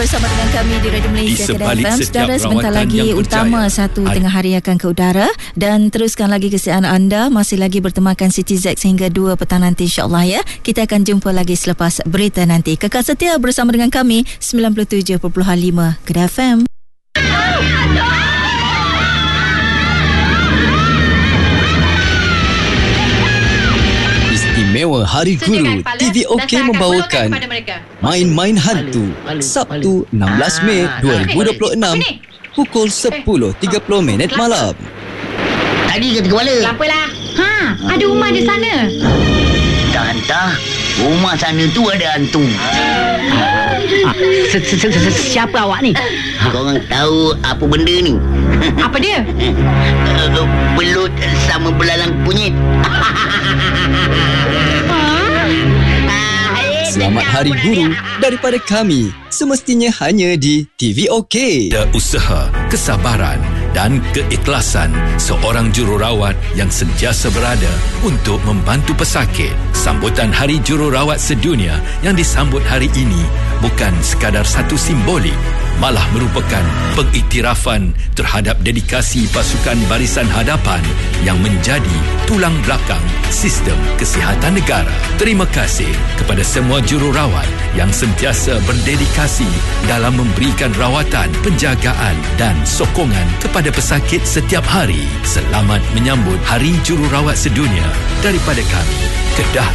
Bersama dengan kami di Radio Malaysia Kedah FM. Saudara, sebentar lagi Utama 1 tengah hari akan ke udara. Dan teruskan lagi kesetiaan anda. Masih lagi bertemakan Siti Z sehingga 2 petang nanti, insyaAllah ya. Kita akan jumpa lagi selepas berita nanti. Kekal setia bersama dengan kami 97.5 Kedah FM. Istimewa Hari Guru, TV OK membawakan Main-Main Hantu Sabtu 16 Mei 2026 pukul 10.30 malam. Tadi kata kepala. Apalah. Ada rumah di sana. Tak hantar. Rumah sana tu ada hantu. Siapa awak ni? Korang tahu apa benda ni? Apa dia? Belut sama belalang kunyit. Selamat Hari Guru daripada kami. Semestinya hanya di TV OK. Usaha, kesabaran dan keikhlasan seorang jururawat yang sentiasa berada untuk membantu pesakit. Sambutan Hari Jururawat Sedunia yang disambut hari ini bukan sekadar satu simbolik, malah merupakan pengiktirafan terhadap dedikasi pasukan barisan hadapan yang menjadi tulang belakang sistem kesihatan negara. Terima kasih kepada semua jururawat yang sentiasa berdedikasi dalam memberikan rawatan, penjagaan dan sokongan kepada pesakit setiap hari. Selamat menyambut Hari Jururawat Sedunia daripada kami, Kedah